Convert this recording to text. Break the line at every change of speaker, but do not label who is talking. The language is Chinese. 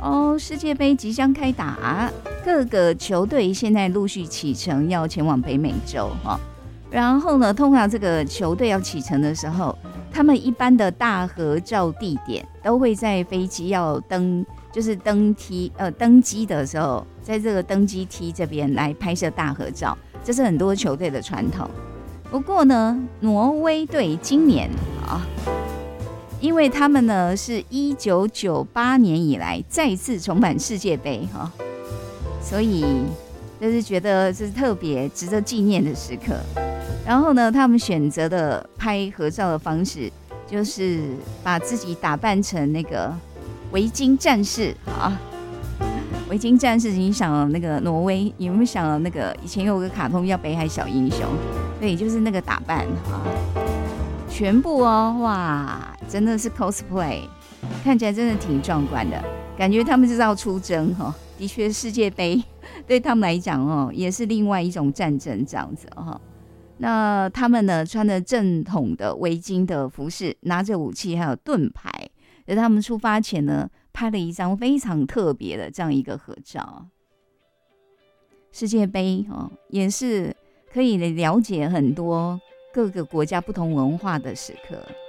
世界杯即将开打，各个球队现在陆续启程要前往北美洲哈。然后呢，通常这个球队要启程的时候，他们一般的大合照地点都会在飞机要就是登机的时候，在这个登机梯这边来拍摄大合照，这是很多球队的传统。不过呢，挪威队今年因为他们呢是1998年以来再次重返世界杯所以就是觉得这是特别值得纪念的时刻。然后呢，他们选择的拍合照的方式，就是把自己打扮成那个维京战士维京战士，你想了那个挪威，有没有想了那个以前有个卡通叫《北海小英雄》？对，就是那个打扮全部哇，真的是 cosplay， 看起来真的挺壮观的，感觉他们就是要出征的确，世界杯对他们来讲也是另外一种战争这样子那他们呢，穿着正统的维京的服饰，拿着武器还有盾牌，在他们出发前呢，拍了一张非常特别的这样一个合照。世界杯也是可以了解很多各个国家不同文化的时刻。